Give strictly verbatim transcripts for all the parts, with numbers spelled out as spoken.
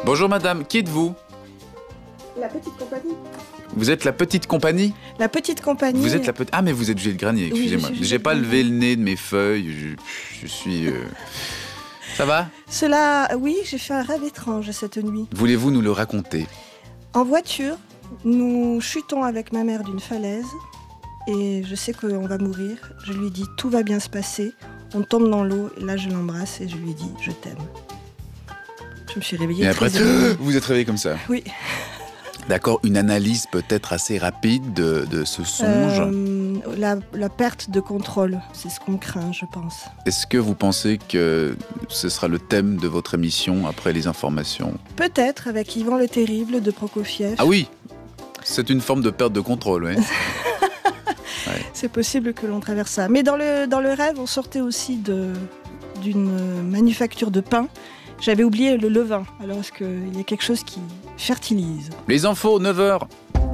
Bonjour madame, qui êtes-vous? La petite compagnie. Vous êtes la petite compagnie? La petite compagnie. Vous êtes la petite... Ah mais vous êtes Juliette Granier, excusez-moi. Oui, J'ai pas levé le nez de mes feuilles, je, je suis... Euh... Ça va? Cela, oui, j'ai fait un rêve étrange cette nuit. Voulez-vous nous le raconter? En voiture, nous chutons avec ma mère d'une falaise et je sais qu'on va mourir. Je lui dis tout va bien se passer. On tombe dans l'eau et là je l'embrasse et je lui dis je t'aime. Je me suis réveillée. Et après, très heureuse. vous êtes réveillée comme ça? Oui. D'accord, une analyse peut-être assez rapide de, de ce songe. Euh, la, la perte de contrôle, c'est ce qu'on craint, je pense. Est-ce que vous pensez que ce sera le thème de votre émission après les informations? Peut-être avec Yvan le Terrible de Prokofiev. Ah oui, c'est une forme de perte de contrôle, oui. Ouais. C'est possible que l'on traverse ça. Mais dans le, dans le rêve, on sortait aussi de, d'une manufacture de pain. J'avais oublié le levain. Alors est-ce qu'il y a quelque chose qui fertilise? Les infos, neuf heures.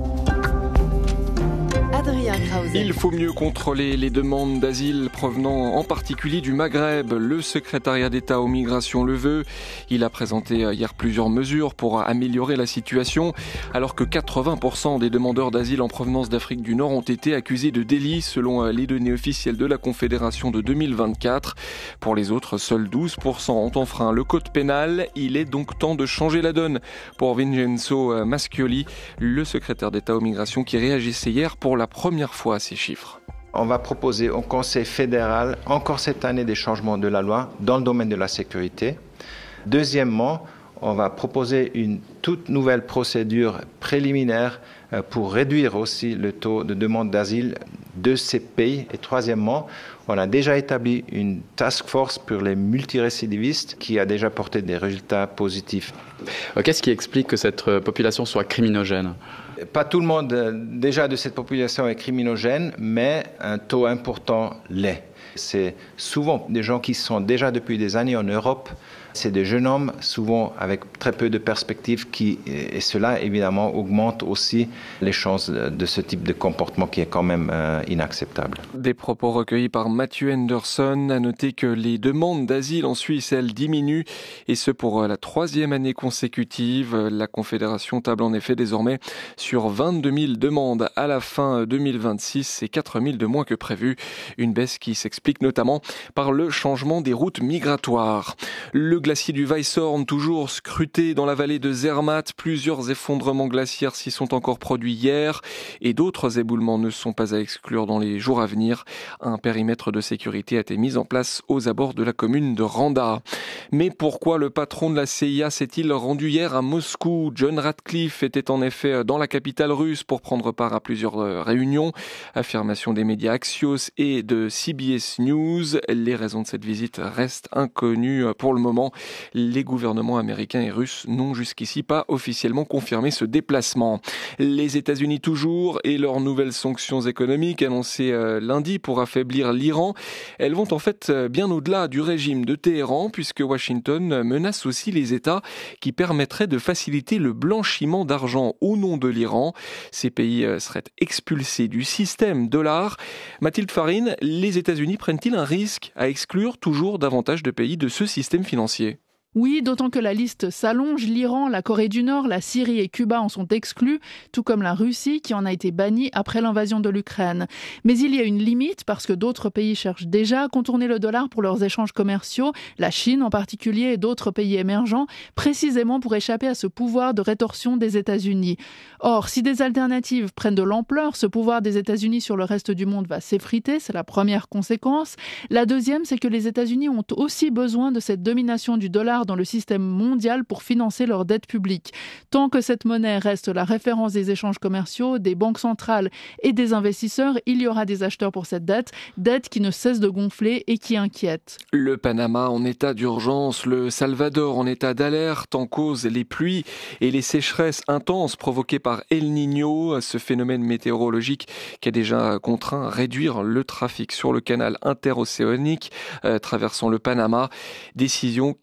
Adrien Krause. Il faut mieux contrôler les demandes d'asile provenant en particulier du Maghreb. Le secrétariat d'État aux migrations le veut. Il a présenté hier plusieurs mesures pour améliorer la situation, alors que quatre-vingts pour cent des demandeurs d'asile en provenance d'Afrique du Nord ont été accusés de délit selon les données officielles de la Confédération de deux mille vingt-quatre. Pour les autres, seuls douze pour cent ont enfreint le code pénal. Il est donc temps de changer la donne pour Vincenzo Mascioli, le secrétaire d'État aux migrations qui réagissait hier pour la première fois à ces chiffres. On va proposer au Conseil fédéral encore cette année des changements de la loi dans le domaine de la sécurité. Deuxièmement, on va proposer une toute nouvelle procédure préliminaire pour réduire aussi le taux de demande d'asile de ces pays. Et troisièmement, on a déjà établi une task force pour les multirécidivistes qui a déjà porté des résultats positifs. Qu'est-ce qui explique que cette population soit criminogène ? Pas tout le monde déjà de cette population est criminogène, mais un taux important l'est. C'est souvent des gens qui sont déjà depuis des années en Europe. C'est des jeunes hommes, souvent avec très peu de perspectives, qui, et cela évidemment augmente aussi les chances de ce type de comportement qui est quand même euh, inacceptable. Des propos recueillis par Matthew Henderson. À noter que les demandes d'asile en Suisse, elles, diminuent, et ce pour la troisième année consécutive. La Confédération table en effet désormais sur vingt-deux mille demandes à la fin deux mille vingt-six, c'est quatre mille de moins que prévu. Une baisse qui s'explique notamment par le changement des routes migratoires. Le glacier du Weisshorn, toujours scruté dans la vallée de Zermatt. Plusieurs effondrements glaciaires s'y sont encore produits hier et d'autres éboulements ne sont pas à exclure dans les jours à venir. Un périmètre de sécurité a été mis en place aux abords de la commune de Randa. Mais pourquoi le patron de la C I A s'est-il rendu hier à Moscou? John Ratcliffe était en effet dans la capitale russe pour prendre part à plusieurs réunions. Affirmation des médias Axios et de C B S News. Les raisons de cette visite restent inconnues pour le moment. Les gouvernements américains et russes n'ont jusqu'ici pas officiellement confirmé ce déplacement. Les États-Unis toujours et leurs nouvelles sanctions économiques annoncées lundi pour affaiblir l'Iran. Elles vont en fait bien au-delà du régime de Téhéran puisque Washington menace aussi les États qui permettraient de faciliter le blanchiment d'argent au nom de l'Iran. Ces pays seraient expulsés du système dollar. Mathilde Farine, les États-Unis prennent-ils un risque à exclure toujours davantage de pays de ce système financier ? Oui, d'autant que la liste s'allonge. L'Iran, la Corée du Nord, la Syrie et Cuba en sont exclus, tout comme la Russie qui en a été bannie après l'invasion de l'Ukraine. Mais il y a une limite parce que d'autres pays cherchent déjà à contourner le dollar pour leurs échanges commerciaux, la Chine en particulier et d'autres pays émergents, précisément pour échapper à ce pouvoir de rétorsion des États-Unis. Or, si des alternatives prennent de l'ampleur, ce pouvoir des États-Unis sur le reste du monde va s'effriter, c'est la première conséquence. La deuxième, c'est que les États-Unis ont aussi besoin de cette domination du dollar dans le système mondial pour financer leur dette publique. Tant que cette monnaie reste la référence des échanges commerciaux, des banques centrales et des investisseurs, il y aura des acheteurs pour cette dette, dette qui ne cesse de gonfler et qui inquiète. Le Panama en état d'urgence, le Salvador en état d'alerte, en cause les pluies et les sécheresses intenses provoquées par El Niño, ce phénomène météorologique qui a déjà contraint à réduire le trafic sur le canal interocéanique euh, traversant le Panama, décision qui découle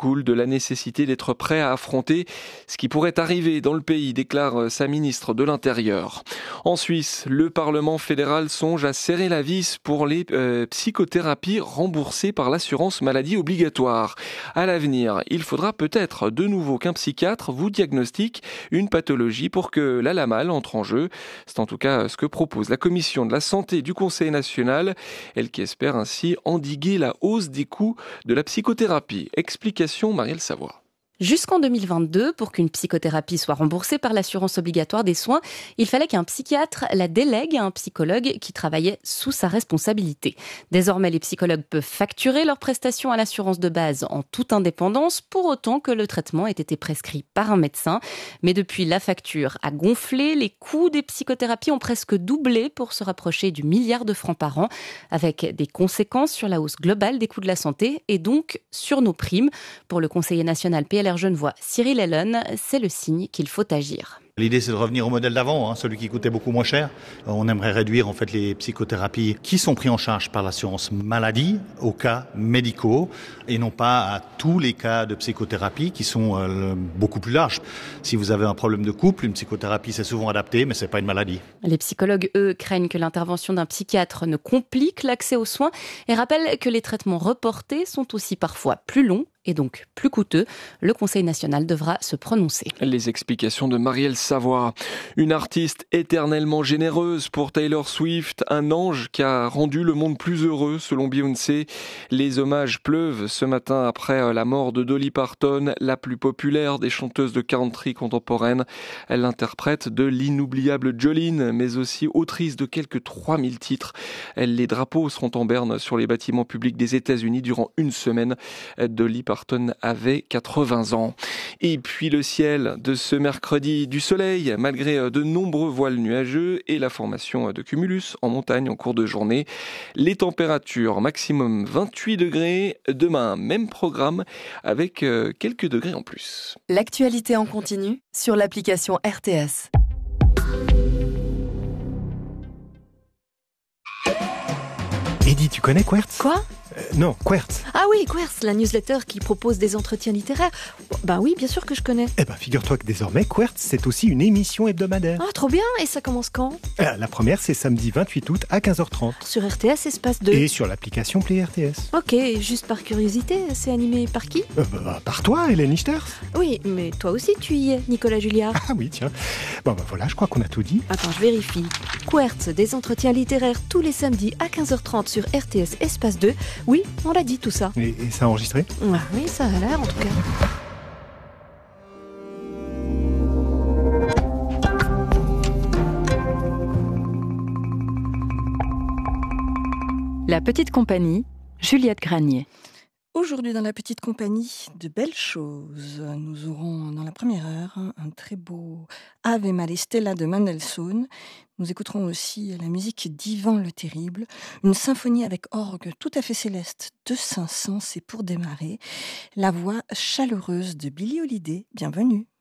découle de la nécessité d'être prêt à affronter ce qui pourrait arriver dans le pays, déclare sa ministre de l'Intérieur. En Suisse, le Parlement fédéral songe à serrer la vis pour les euh, psychothérapies remboursées par l'assurance maladie obligatoire. À l'avenir, il faudra peut-être de nouveau qu'un psychiatre vous diagnostique une pathologie pour que la LAMAL entre en jeu. C'est en tout cas ce que propose la Commission de la Santé du Conseil national, elle qui espère ainsi endiguer la hausse des coûts de la psychothérapie. Explication Marielle Savoie. Jusqu'en deux mille vingt-deux, pour qu'une psychothérapie soit remboursée par l'assurance obligatoire des soins, il fallait qu'un psychiatre la délègue à un psychologue qui travaillait sous sa responsabilité. Désormais, les psychologues peuvent facturer leurs prestations à l'assurance de base en toute indépendance, pour autant que le traitement ait été prescrit par un médecin. Mais depuis, la facture a gonflé, les coûts des psychothérapies ont presque doublé pour se rapprocher du milliard de francs par an, avec des conséquences sur la hausse globale des coûts de la santé et donc sur nos primes. Pour le conseiller national P L R Genevois, Cyril Ellen, c'est le signe qu'il faut agir. L'idée, c'est de revenir au modèle d'avant, hein, celui qui coûtait beaucoup moins cher. On aimerait réduire en fait les psychothérapies qui sont prises en charge par l'assurance maladie aux cas médicaux et non pas à tous les cas de psychothérapie qui sont euh, beaucoup plus larges. Si vous avez un problème de couple, une psychothérapie c'est souvent adapté, mais c'est pas une maladie. Les psychologues, eux, craignent que l'intervention d'un psychiatre ne complique l'accès aux soins et rappellent que les traitements reportés sont aussi parfois plus longs et donc plus coûteux. Le Conseil national devra se prononcer. Les explications de Marielle Savoie. Une artiste éternellement généreuse pour Taylor Swift, un ange qui a rendu le monde plus heureux selon Beyoncé. Les hommages pleuvent ce matin après la mort de Dolly Parton, la plus populaire des chanteuses de country contemporaines. Elle interprète de l'inoubliable Jolene, mais aussi autrice de quelques trois mille titres. Les drapeaux seront en berne sur les bâtiments publics des États-Unis durant une semaine. Dolly Parton avait quatre-vingts ans. Et puis le ciel de ce mercredi, du soleil malgré de nombreux voiles nuageux et la formation de cumulus en montagne en cours de journée. Les températures maximum vingt-huit degrés. Demain, même programme avec quelques degrés en plus. L'actualité en continu sur l'application R T S. Eddy, tu connais Quertz ? Quoi ? Euh, non, Quertz. Ah oui, Quertz, la newsletter qui propose des entretiens littéraires. Bah oui, bien sûr que je connais. Eh ben, figure-toi que désormais, Quertz, c'est aussi une émission hebdomadaire. Ah, trop bien. Et ça commence quand ? euh, La première, c'est samedi vingt-huit août à quinze heures trente. Sur R T S, espace deux. Et sur l'application Play R T S. Ok, juste par curiosité, c'est animé par qui ? euh, bah, Par toi, Hélène Ichters. Oui, mais toi aussi tu y es, Nicolas Julliard. Ah oui, tiens. Bon, bah voilà, je crois qu'on a tout dit. Attends, je vérifie. Quertz, des entretiens littéraires tous les samedis à quinze heures trente sur R T S, espace deux. Oui, on l'a dit tout ça. Et, et ça a enregistré ? Ah oui, ça a l'air en tout cas. La petite compagnie, Juliette Granier. Aujourd'hui, dans la petite compagnie, de belles choses. Nous aurons dans la première heure un très beau Ave Malestella de Mendelssohn. Nous écouterons aussi la musique d'Ivan le Terrible, une symphonie avec orgue tout à fait céleste de Saint-Saëns. Et pour démarrer, la voix chaleureuse de Billie Holiday. Bienvenue.